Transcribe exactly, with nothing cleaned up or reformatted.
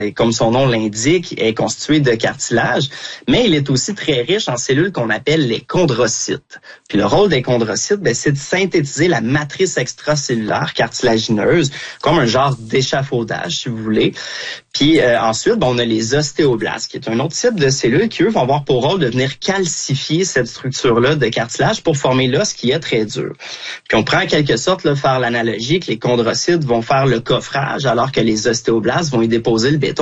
Et comme son nom l'indique, est constitué de cartilage, mais il est aussi très riche en cellules qu'on appelle les chondrocytes. Puis le rôle des chondrocytes, ben, c'est de synthétiser la matrice extracellulaire cartilagineuse, comme un genre d'échafaudage, si vous voulez. Puis euh, ensuite, ben, on a les ostéoblastes, qui est un autre type de cellules qui, eux, vont avoir pour rôle de venir calcifier cette structure-là de cartilage pour former l'os qui est très dur. Puis on prend en quelque sorte, là, faire l'analogie que les chondrocytes vont faire le coffrage, alors que les ostéoblastes vont y déposer le béton.